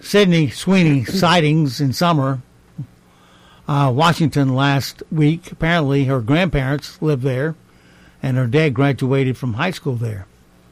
Sydney Sweeney sightings in summer. Washington last week. Apparently her grandparents lived there, and her dad graduated from high school there.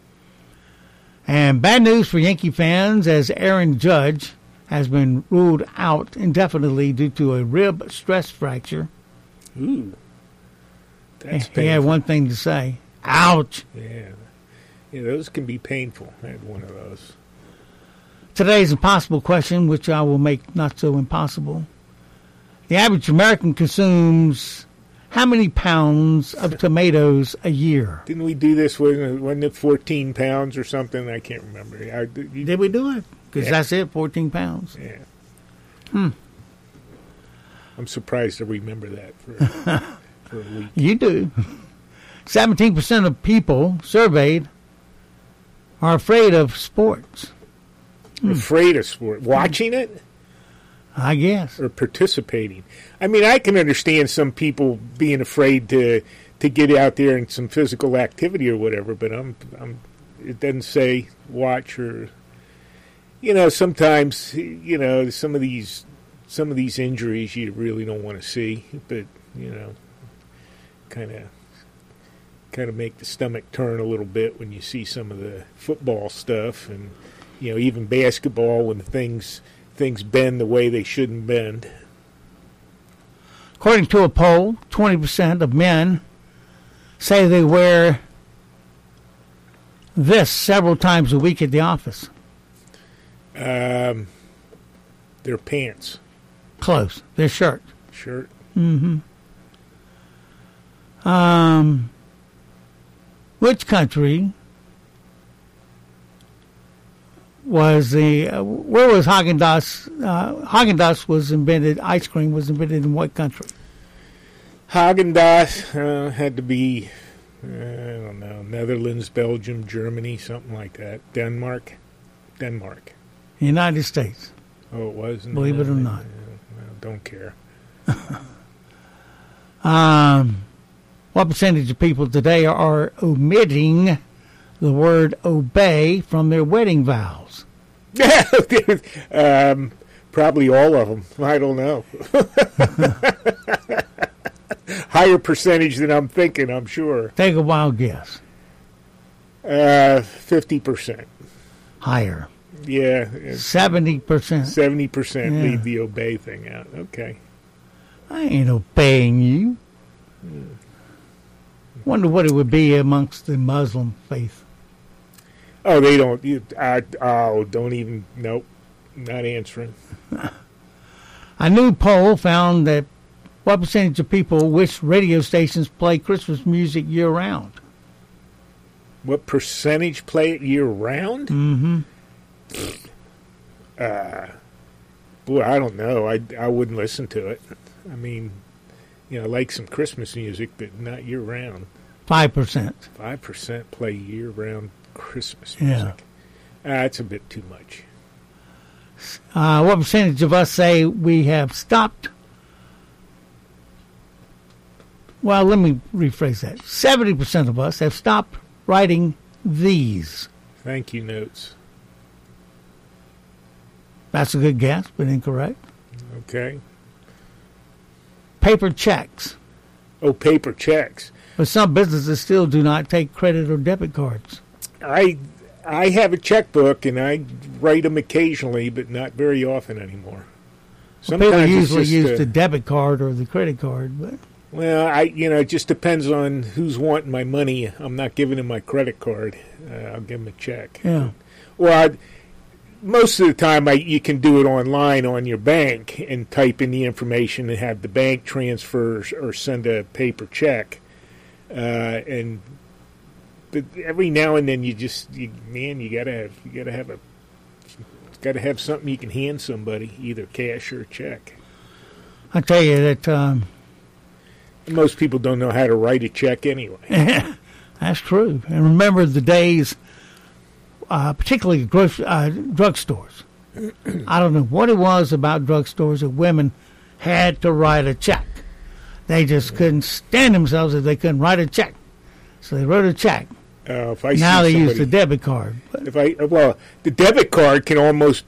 And bad news for Yankee fans, as Aaron Judge has been ruled out indefinitely due to a rib stress fracture. Ooh. That's painful. He had one thing to say. Ouch. Yeah. Yeah, those can be painful. I had one of those. Today's impossible question, which I will make not so impossible. The average American consumes how many pounds of tomatoes a year? Didn't we do this? Wasn't it 14 pounds or something? I can't remember. Did we do it? Because that's it, 14 pounds. Yeah. I'm surprised I remember that for a week. You do. 17% of people surveyed are afraid of sports. Afraid of sport. Watching it? I guess. Or participating. I mean, I can understand some people being afraid to get out there in some physical activity or whatever, but it doesn't say watch or, sometimes, some of these injuries you really don't want to see, but, kind of make the stomach turn a little bit when you see some of the football stuff and, even basketball when things bend the way they shouldn't bend. According to a poll, 20% of men say they wear this several times a week at the office. Their pants. Close. Their shirt. Shirt. Mm-hmm. Which country was where was Haagen-Dazs? Haagen-Dazs was invented, ice cream was invented in what country? Haagen-Dazs had to be, I don't know, Netherlands, Belgium, Germany, something like that. Denmark. United States. Oh, it was? Believe it or not. Don't care. What percentage of people today are omitting the word obey from their wedding vows? Probably all of them. I don't know. Higher percentage than I'm thinking, I'm sure. Take a wild guess. 50%. Higher. Yeah. 70%. 70% leave the obey thing out. Okay. I ain't obeying you. Wonder what it would be amongst the Muslim faith. Oh, they don't. Don't even. Nope. Not answering. A new poll found that what percentage of people wish radio stations play Christmas music year-round? What percentage play it year-round? Mm-hmm. Boy, I don't know. I wouldn't listen to it. I mean, I like some Christmas music, but not year-round. 5%. 5% play year-round Christmas music. Yeah. That's a bit too much. What percentage of us say we have stopped? Well, let me rephrase that. 70% of us have stopped writing these. Thank you notes. That's a good guess, but incorrect. Okay. Paper checks. Oh, paper checks. But some businesses still do not take credit or debit cards. I have a checkbook, and I write them occasionally, but not very often anymore. Sometimes people usually use the debit card or the credit card, but well, it just depends on who's wanting my money. I'm not giving them my credit card. I'll give them a check. Yeah. Well, most of the time, you can do it online on your bank and type in the information and have the bank transfer or send a paper check. But every now and then you gotta have something you can hand somebody, either cash or a check. I tell you that most people don't know how to write a check anyway. That's true. And remember the days, particularly drugstores. I don't know what it was about drugstores that women had to write a check. They just couldn't stand themselves if they couldn't write a check. So they wrote a check. Now they use the debit card. The debit card can almost